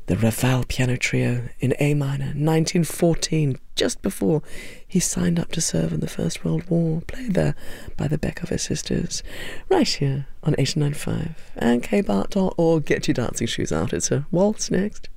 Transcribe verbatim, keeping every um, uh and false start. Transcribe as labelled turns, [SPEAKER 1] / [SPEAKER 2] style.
[SPEAKER 1] The Raval Piano Trio in A minor, nineteen fourteen, just before he signed up to serve in the First World War, played there by the Beckover sisters, right here on eighty-nine point five and k bart dot org. Get your dancing shoes out, it's a waltz next.